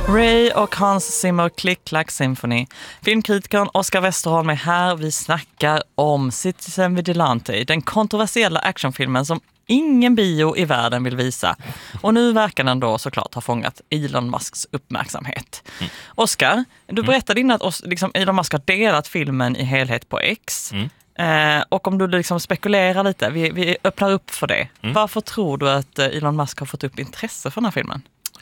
Ray och Hans Zimmer, Click Clack Symphony. Filmkritikern Oscar Westerholm är här. Vi snackar om Citizen Vigilante, den kontroversiella actionfilmen som ingen bio i världen vill visa. Och nu verkar den då såklart ha fångat Elon Musks uppmärksamhet. Oscar, du berättade innan att liksom, Elon Musk har delat filmen i helhet på X. Och om du liksom spekulerar lite, vi öppnar upp för det. Varför tror du att Elon Musk har fått upp intresse för den här filmen?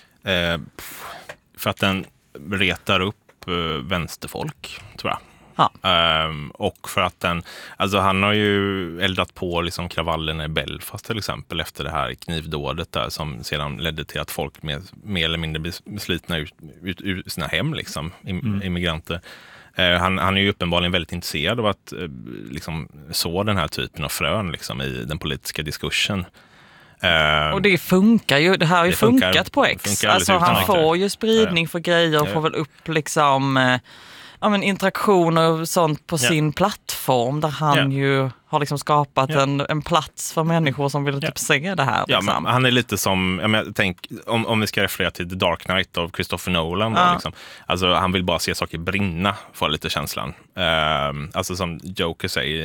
För att den retar upp vänsterfolk, tror jag. Ja. Och för att han har ju eldat på liksom kravallerna i Belfast till exempel efter det här knivdådet där som sedan ledde till att folk mer eller mindre blir slitna ut ur sina hem liksom, immigranter. Han är ju uppenbarligen väldigt intresserad av att liksom så den här typen av frön liksom, i den politiska diskursen. Och det funkar ju, det här har ju funkat på X. Alltså han får ju spridning för grejer och får väl upp liksom interaktioner och sånt på sin plattform där han ju har liksom skapat en plats för människor som vill typ se det här. Ja, liksom. men han är lite som, tänk, om vi ska referera till The Dark Knight av Christopher Nolan. Då, liksom. Alltså, han vill bara se saker brinna, för lite känslan. Alltså som Joker säger.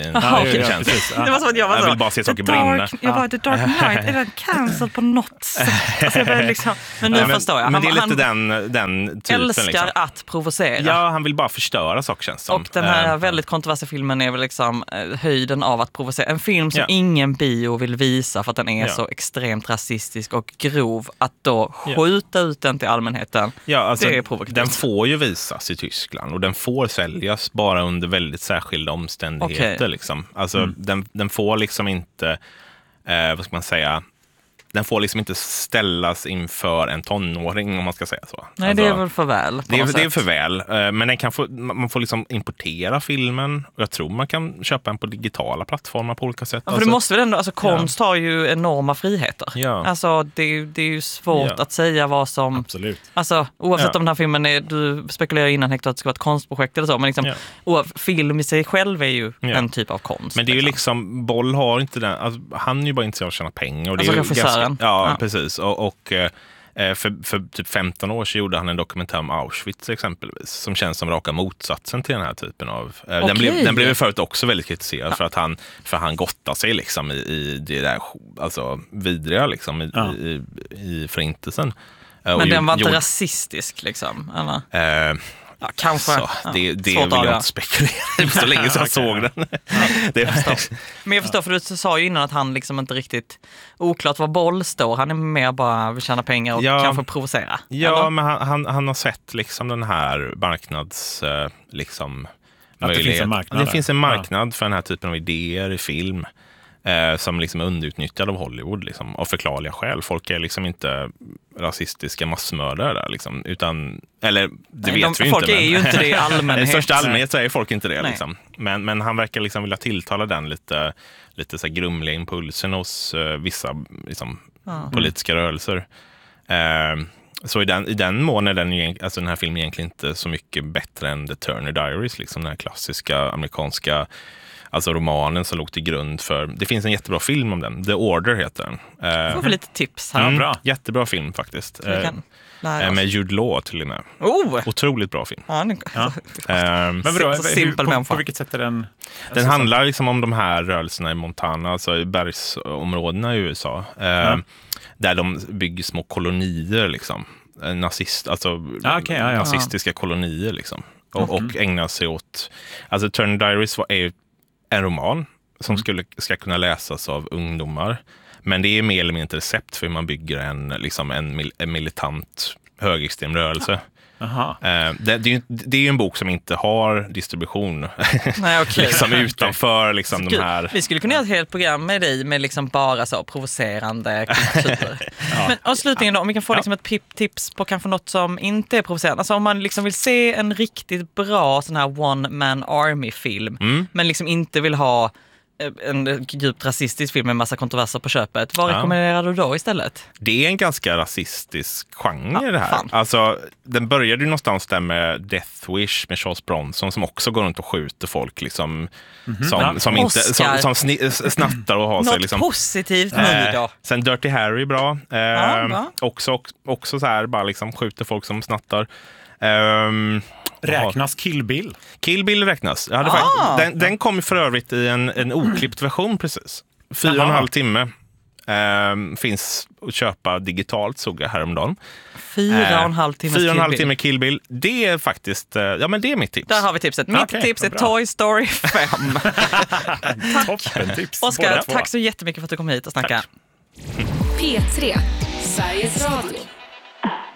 Det var så att jag vill bara se saker brinna. Jag var The Dark Knight, är den cancelled på något sätt? Alltså, liksom, men nu förstår jag. Men det är lite den typen. Älskar liksom. Att provocera. Ja, han vill bara förstöra saker, känns som. Och den här väldigt kontroversiella filmen är väl liksom höjden av att provocera. En film som ingen bio vill visa för att den är så extremt rasistisk och grov, att då skjuta ut den till allmänheten, alltså, det är provokativt. Den får ju visas i Tyskland och den får säljas bara under väldigt särskilda omständigheter. Okay. Liksom. Alltså, den får liksom inte, vad ska man säga, den får liksom inte ställas inför en tonåring, om man ska säga så. Nej, alltså, det är väl för väl. Det är för väl. Men man får liksom importera filmen. Och jag tror man kan köpa den på digitala plattformar på olika sätt. Ja, för det måste väl ändå, alltså konst har ju enorma friheter. Ja. Alltså det är ju svårt att säga vad som... Absolut. Alltså oavsett om den här filmen är, du spekulerar innan Hector att det ska vara ett konstprojekt eller så, men liksom, film i sig själv är ju en typ av konst. Men det är ju liksom, Boll har inte den, alltså, han är ju bara intresserad av att tjäna pengar. Och det alltså regissören. Precis. Och för typ 15 år sedan gjorde han en dokumentär om Auschwitz exempelvis, som känns som raka motsatsen till den här typen av... Den blev förut också väldigt kritiserad för han gottar sig liksom i det där alltså vidriga liksom i förintelsen. Men den var inte rasistisk liksom, eller? Ja, kanske. Så, det vill jag inte spekulera så länge så jag såg den. Men jag förstår, för du sa ju innan att han liksom inte riktigt oklart var Boll står. Han är mer bara vill tjäna pengar och kanske provocera. Ja, eller? Men han har sett liksom den här marknads liksom möjlighet. Det finns en marknad för den här typen av idéer i film. Som liksom är underutnyttjad av Hollywood liksom, av förklarliga skäl. Folk är liksom inte rasistiska massmördare där, liksom, utan, eller det vet vi ju folk inte. Folk är ju inte det i allmänhet. I största allmänhet så är folk inte det. Liksom. Men han verkar liksom vilja tilltala den lite så här grumliga impulsen hos vissa liksom, politiska rörelser. Så i den mån är den här filmen egentligen inte så mycket bättre än The Turner Diaries, liksom den här klassiska amerikanska, alltså romanen som låg till grund för... Det finns en jättebra film om den. The Order heter den. Får vi lite tips här. Bra. Jättebra film faktiskt. Med Jude Law till och med. Otroligt bra film. Men på vilket sätt är den... Den handlar liksom om de här rörelserna i Montana, alltså i bergsområdena i USA. Där de bygger små kolonier liksom. Nazistiska kolonier liksom. Och ägnar sig åt... Alltså Turner Diaries är ju en roman som ska kunna läsas av ungdomar. Men det är mer eller mindre ett recept för hur man bygger en militant högerextrem rörelse. Det är ju en bok som inte har distribution. Nej, okay. Liksom utanför liksom de här... Vi skulle kunna göra ett helt program med dig med liksom bara så provocerande kulturer. Men slutligen då, om vi kan få liksom ett tips på kanske något som inte är provocerande. Alltså om man liksom vill se en riktigt bra sån här one-man army-film men liksom inte vill ha en djupt rasistisk film med massa kontroverser på köpet. Vad rekommenderar du då istället? Det är en ganska rasistisk genre det här. Fan. Alltså, den började ju någonstans där med Death Wish med Charles Bronson som också går runt och skjuter folk liksom, som snattar och har sig. Något liksom. Positivt nu då. Sen Dirty Harry bra. bra. Också så här bara liksom skjuter folk som snattar. Räknas Kill Bill? Kill Bill räknas. Den kom för övrigt i en oklippt version precis. 4,5 timme. Finns att köpa digitalt, såg jag häromdagen. 4,5 timme Kill Bill. Det är faktiskt, men det är mitt tips. Där har vi tipset. Mitt tips är Toy Story 5. Toppentips. Oskar, tack så jättemycket för att du kom hit och snackade. P3, Sveriges Radio.